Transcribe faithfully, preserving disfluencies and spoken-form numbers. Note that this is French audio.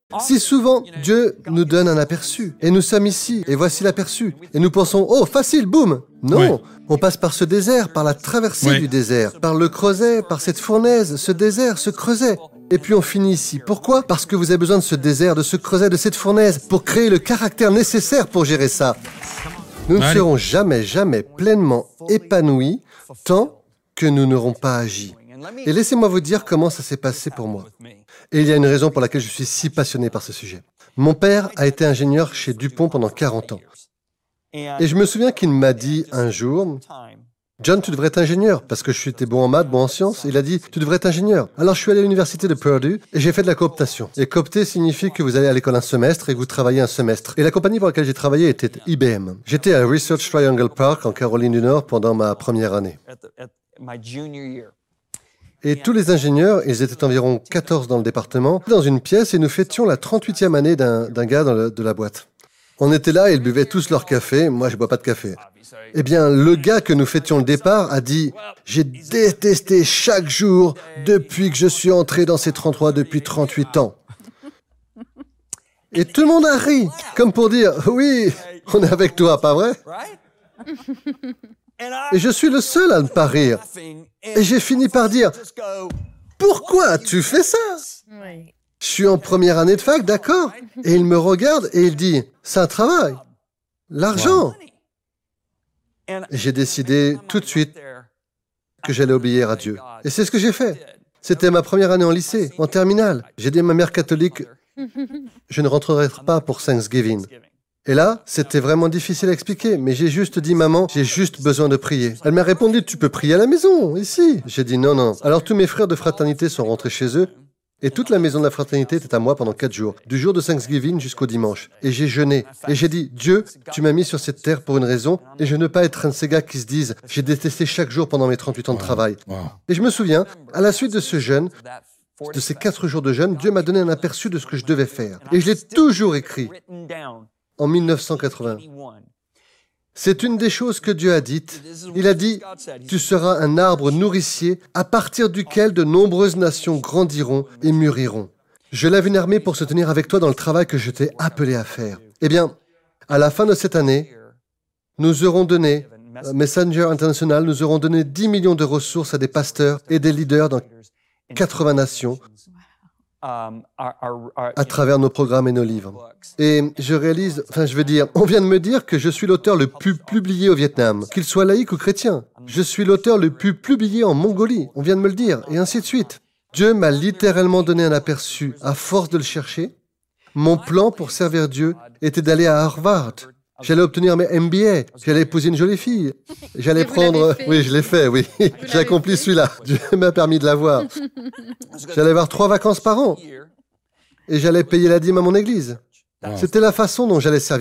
Si souvent, Dieu nous donne un aperçu, et nous sommes ici, et voici l'aperçu, et nous pensons, oh, facile, boum. Non, Oui. on passe par ce désert, par la traversée Oui. du désert, par le creuset, par cette fournaise, ce désert, ce creuset. Et puis on finit ici. Pourquoi? Parce que vous avez besoin de ce désert, de ce creuset, de cette fournaise, pour créer le caractère nécessaire pour gérer ça. Nous ne Allez. serons jamais, jamais pleinement épanouis tant que nous n'aurons pas agi. Et laissez-moi vous dire comment ça s'est passé pour moi. Et il y a une raison pour laquelle je suis si passionné par ce sujet. Mon père a été ingénieur chez Dupont pendant quarante ans. Et je me souviens qu'il m'a dit un jour, « John, tu devrais être ingénieur, parce que je suis bon en maths, bon en sciences. » Il a dit, « Tu devrais être ingénieur. » Alors je suis allé à l'université de Purdue et j'ai fait de la cooptation. Et coopter signifie que vous allez à l'école un semestre et que vous travaillez un semestre. Et la compagnie pour laquelle j'ai travaillé était I B M. J'étais à Research Triangle Park en Caroline du Nord pendant ma première année. Et tous les ingénieurs, ils étaient environ quatorze dans le département, dans une pièce et nous fêtions la trente-huitième année d'un d'un gars dans le- de la boîte. On était là et ils buvaient tous leur café. Moi, je bois pas de café. Eh bien, le gars que nous fêtions le départ a dit « J'ai détesté chaque jour depuis que je suis entré dans ces trente-trois depuis trente-huit ans. » Et tout le monde a ri, comme pour dire « Oui, on est avec toi, pas vrai ?» Et je suis le seul à ne pas rire. Et j'ai fini par dire « Pourquoi as-tu fait ça ?» Oui. Je suis en première année de fac, d'accord? Et il me regarde et il dit « C'est un travail. L'argent. » Et j'ai décidé tout de suite que j'allais obéir à Dieu. Et c'est ce que j'ai fait. C'était ma première année en lycée, en terminale. J'ai dit à ma mère catholique, je ne rentrerai pas pour Thanksgiving. Et là, c'était vraiment difficile à expliquer, mais j'ai juste dit, maman, j'ai juste besoin de prier. Elle m'a répondu, tu peux prier à la maison, ici. J'ai dit, non, non. Alors tous mes frères de fraternité sont rentrés chez eux, et toute la maison de la fraternité était à moi pendant quatre jours, du jour de Thanksgiving jusqu'au dimanche. Et j'ai jeûné. Et j'ai dit, Dieu, tu m'as mis sur cette terre pour une raison, et je ne veux pas être un de ces gars qui se disent, j'ai détesté chaque jour pendant mes trente-huit ans de travail. Wow. Et je me souviens, à la suite de ce jeûne, de ces quatre jours de jeûne, Dieu m'a donné un aperçu de ce que je devais faire. Et je l'ai toujours écrit en mille neuf cent quatre-vingt. C'est une des choses que Dieu a dites. Il a dit, tu seras un arbre nourricier à partir duquel de nombreuses nations grandiront et mûriront. Je lève une armée pour se tenir avec toi dans le travail que je t'ai appelé à faire. Eh bien, à la fin de cette année, nous aurons donné, euh, Messenger International, nous aurons donné dix millions de ressources à des pasteurs et des leaders dans quatre-vingts nations à travers nos programmes et nos livres. Et je réalise, enfin je veux dire, on vient de me dire que je suis l'auteur le plus publié au Vietnam, qu'il soit laïque ou chrétien. Je suis l'auteur le plus publié en Mongolie, on vient de me le dire, et ainsi de suite. Dieu m'a littéralement donné un aperçu, à force de le chercher. Mon plan pour servir Dieu était d'aller à Harvard. J'allais obtenir mes M B A, j'allais épouser une jolie fille. J'allais Et vous prendre... l'avez fait. Oui, je l'ai fait, oui. J'ai l'avez accompli fait. celui-là. Dieu m'a permis de l'avoir. J'allais avoir trois vacances par an. Et j'allais payer la dîme à mon église. Wow. C'était la façon dont j'allais servir